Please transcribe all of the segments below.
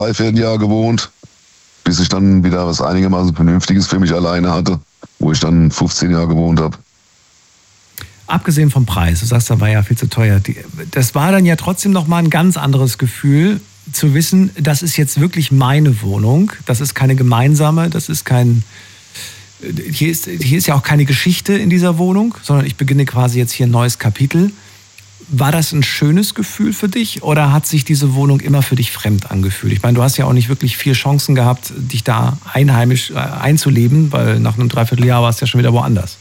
3/4 Jahr gewohnt, bis ich dann wieder was einigermaßen Vernünftiges für mich alleine hatte, wo ich dann 15 Jahre gewohnt habe. Abgesehen vom Preis, du sagst, da war ja viel zu teuer. Das war dann ja trotzdem nochmal ein ganz anderes Gefühl, zu wissen, das ist jetzt wirklich meine Wohnung, das ist keine gemeinsame, das ist kein... Hier ist ja auch keine Geschichte in dieser Wohnung, sondern ich beginne quasi jetzt hier ein neues Kapitel. War das ein schönes Gefühl für dich oder hat sich diese Wohnung immer für dich fremd angefühlt? Ich meine, du hast ja auch nicht wirklich viel Chancen gehabt, dich da einheimisch einzuleben, weil nach einem Dreivierteljahr warst du ja schon wieder woanders.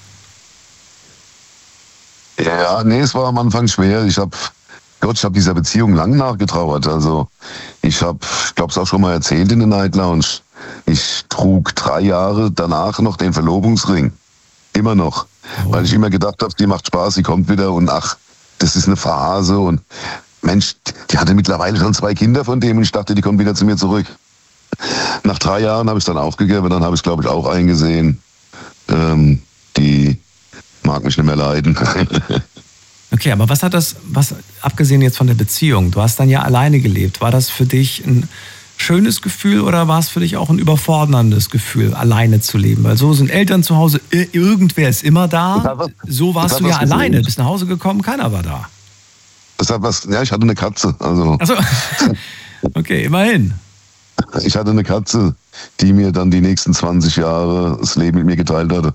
Ja, nee, es war am Anfang schwer. Ich habe dieser Beziehung lang nachgetrauert. Also ich glaube, es auch schon mal erzählt in der Night Lounge. Ich trug 3 Jahre danach noch den Verlobungsring. Immer noch. Oh. Weil ich immer gedacht habe, die macht Spaß, sie kommt wieder und ach, das ist eine Phase. Und Mensch, die hatte mittlerweile schon 2 Kinder von dem und ich dachte, die kommt wieder zu mir zurück. Nach 3 Jahren habe ich es dann aufgegeben, dann habe ich es, glaube ich, auch eingesehen. Die mag mich nicht mehr leiden. Okay, aber was abgesehen jetzt von der Beziehung, du hast dann ja alleine gelebt, war das für dich ein schönes Gefühl oder war es für dich auch ein überforderndes Gefühl, alleine zu leben? Weil so sind Eltern zu Hause, irgendwer ist immer da. So warst du ja alleine, bist nach Hause gekommen, keiner war da. Ja, ich hatte eine Katze. Also. Ach so. Okay, immerhin. Ich hatte eine Katze, die mir dann die nächsten 20 Jahre das Leben mit mir geteilt hatte.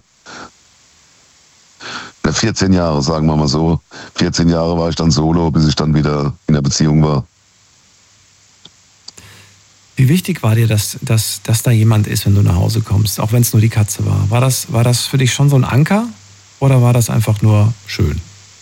14 Jahre, sagen wir mal so. 14 Jahre war ich dann solo, bis ich dann wieder in der Beziehung war. Wie wichtig war dir, dass da jemand ist, wenn du nach Hause kommst, auch wenn es nur die Katze war? War das für dich schon so ein Anker oder war das einfach nur schön?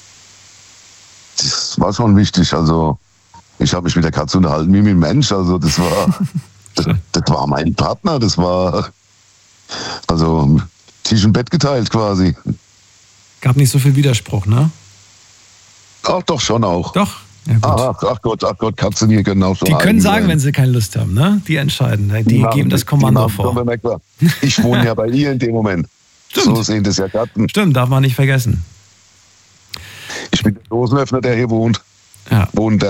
Das war schon wichtig. Also ich habe mich mit der Katze unterhalten wie mit einem Mensch. Also das war mein Partner. Das war also Tisch und Bett geteilt quasi. Gab nicht so viel Widerspruch, ne? Ach doch, schon auch. Doch? Ja, gut. Ach Gott, Katzen hier können auch so. Die können sagen, wenn sie keine Lust haben, ne? Die entscheiden, die geben das Kommando vor. Ich wohne ja bei ihr in dem Moment. Stimmt. So sehen das ja Katzen. Stimmt, darf man nicht vergessen. Ich bin der Dosenöffner, der hier wohnt. Ja.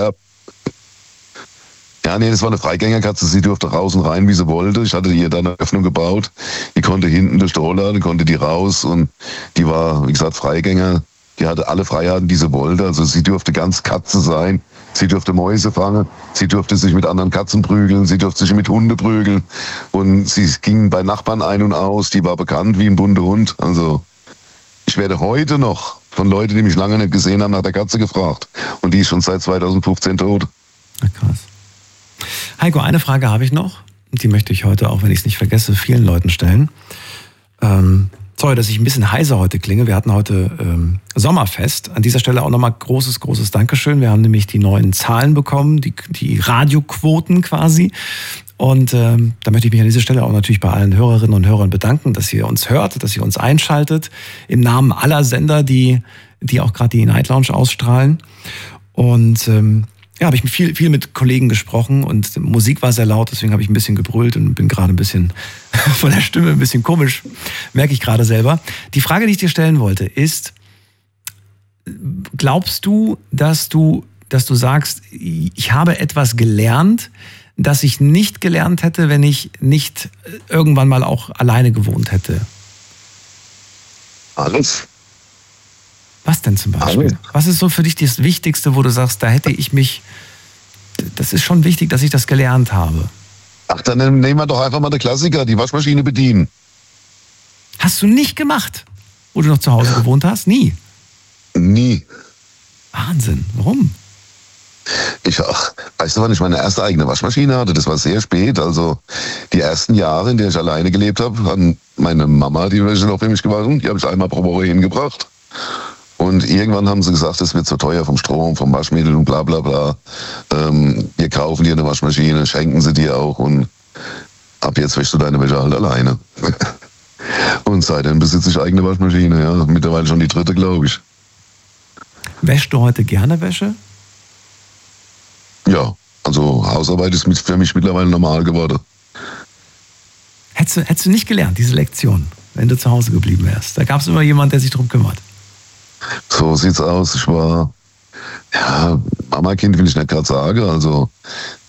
Ja, nee, das war eine Freigängerkatze. Sie durfte raus und rein, wie sie wollte. Ich hatte ihr da eine Öffnung gebaut. Die konnte hinten durch die Roller, dann konnte die raus. Und die war, wie gesagt, Freigänger. Die hatte alle Freiheiten, die sie wollte. Also sie durfte ganz Katze sein. Sie durfte Mäuse fangen. Sie durfte sich mit anderen Katzen prügeln. Sie durfte sich mit Hunden prügeln. Und sie ging bei Nachbarn ein und aus. Die war bekannt wie ein bunter Hund. Also ich werde heute noch von Leuten, die mich lange nicht gesehen haben, nach der Katze gefragt. Und die ist schon seit 2015 tot. Ja, krass. Heiko, eine Frage habe ich noch. Die möchte ich heute, auch wenn ich es nicht vergesse, vielen Leuten stellen. Sorry, dass ich ein bisschen heiser heute klinge. Wir hatten heute Sommerfest. An dieser Stelle auch nochmal großes Dankeschön. Wir haben nämlich die neuen Zahlen bekommen, die Radioquoten quasi. Und da möchte ich mich an dieser Stelle auch natürlich bei allen Hörerinnen und Hörern bedanken, dass ihr uns hört, dass ihr uns einschaltet. Im Namen aller Sender, die auch gerade die Night Lounge ausstrahlen. Und habe ich viel mit Kollegen gesprochen und Musik war sehr laut, deswegen habe ich ein bisschen gebrüllt und bin gerade ein bisschen von der Stimme ein bisschen komisch, merke ich gerade selber. Die Frage, die ich dir stellen wollte, ist, glaubst du, dass du sagst, ich habe etwas gelernt, das ich nicht gelernt hätte, wenn ich nicht irgendwann mal auch alleine gewohnt hätte? Alles. Was denn zum Beispiel? Alles. Was ist so für dich das Wichtigste, wo du sagst, da hätte ich mich, das ist schon wichtig, dass ich das gelernt habe? Ach, dann nehmen wir doch einfach mal den Klassiker, die Waschmaschine bedienen. Hast du nicht gemacht, wo du noch zu Hause gewohnt hast? Nie? Nie. Wahnsinn, warum? Weißt du, wann ich meine erste eigene Waschmaschine hatte? Das war sehr spät. Also die ersten Jahre, in denen ich alleine gelebt habe, hat meine Mama die Wäsche noch für mich gewaschen. Die habe ich einmal pro Woche hingebracht. Und irgendwann haben sie gesagt, es wird zu teuer vom Strom, vom Waschmittel und bla bla bla. Wir kaufen dir eine Waschmaschine, schenken sie dir auch und ab jetzt wäschst du deine Wäsche halt alleine. Und seitdem besitze ich eigene Waschmaschine, ja. Mittlerweile schon die 3., glaube ich. Wäschst du heute gerne Wäsche? Ja, also Hausarbeit ist für mich mittlerweile normal geworden. Hättest du nicht gelernt, diese Lektion, wenn du zu Hause geblieben wärst? Da gab es immer jemanden, der sich drum kümmert. So sieht's aus. Ich war, Mama-Kind will ich nicht gerade sagen. Also